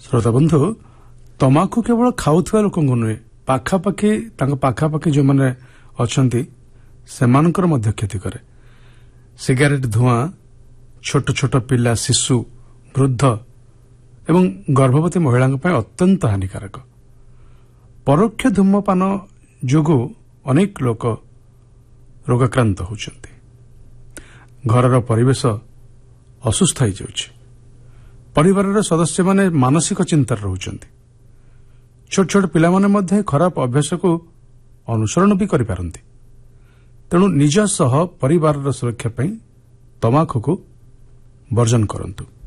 श्रोता बंधु तमाकू केवल खाऊଥିବା ଲୋକଙ୍କୁ ନୁହେଁ ତାଙ୍କ ପାଖାପାଖି ଯେଉଁମାନେ ଅଛନ୍ତି ସେମାନଙ୍କର ମଧ୍ୟ କ୍ଷତି କରେ। ସିଗାରେଟ୍ ଧୂଆଁ ଛୋଟ ଛୋଟ ପିଲା, ଶିଶୁ, ବୃଦ୍ଧ ଏବଂ ଗର୍ଭବତୀ ମହିଳାଙ୍କ ପାଇଁ ଅତ୍ୟନ୍ତ ହାନିକାରକ। ପରୋକ୍ଷ ଧୂମପାନ ଯୋଗୁଁ ଅନେକ ଲୋକ ରୋଗାକ୍ରାନ୍ତ ହେଉଛନ୍ତି। ଘରର ପରିବେଶ ଅସୁସ୍ଥ ହୋଇଯାଉଛି। ପରିବାରର ସଦସ୍ୟମାନେ ମାନସିକ ଚିନ୍ତାରେ ରହୁଛନ୍ତି। ଛୋଟ ଛୋଟ ପିଲାମାନେ ମଧ୍ୟ ଖରାପ ଅଭ୍ୟାସକୁ ଅନୁସରଣ ବି କରିପାରନ୍ତି। ତେଣୁ ନିଜ ସହ ପରିବାରର ସୁରକ୍ଷା ପାଇଁ ତମାଖୁକୁ ବର୍ଜନ କରନ୍ତୁ।